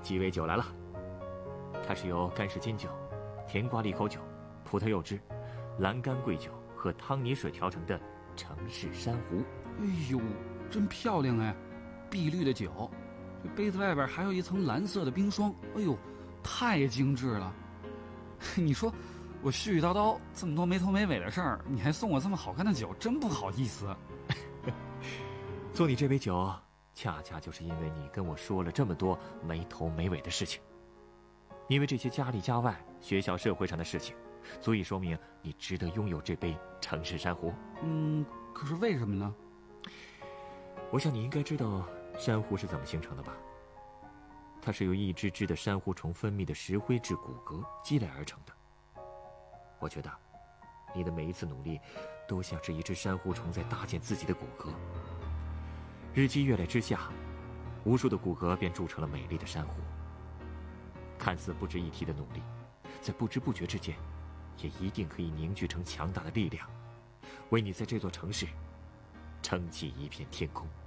鸡尾酒来了，它是由干式金酒、甜瓜利口酒、葡萄柚汁、蓝干桂酒和汤泥水调成的城市珊瑚。 哎呦，真漂亮哎！碧绿的酒，这杯子外边还有一层蓝色的冰霜，哎呦，太精致了。你说我絮絮叨叨这么多没头没尾的事儿，你还送我这么好看的酒，真不好意思。 送你这杯酒，恰恰就是因为你跟我说了这么多没头没尾的事情。因为这些家里家外、学校社会上的事情，足以说明你值得拥有这杯城市珊瑚。 可是为什么呢？ 我想你应该知道珊瑚是怎么形成的吧？它是由一只只的珊瑚虫分泌的石灰质骨骼积累而成的。我觉得你的每一次努力都像是一只珊瑚虫在搭建自己的骨骼。日积月累之下，无数的骨骼便铸成了美丽的珊瑚。看似不值一提的努力，在不知不觉之间也一定可以凝聚成强大的力量，为你在这座城市撑起一片天空。